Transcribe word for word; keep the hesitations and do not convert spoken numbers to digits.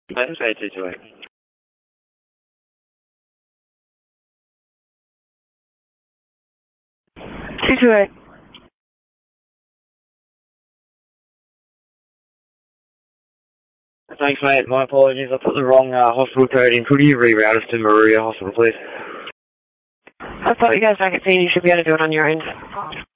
Thanks, mate, two two eight. two two eight. Thanks, mate. My apologies. I put the wrong uh, hospital code in. Could you reroute us to Maruya Hospital, please? I thought you guys back at scene, you should be able to do it on your end.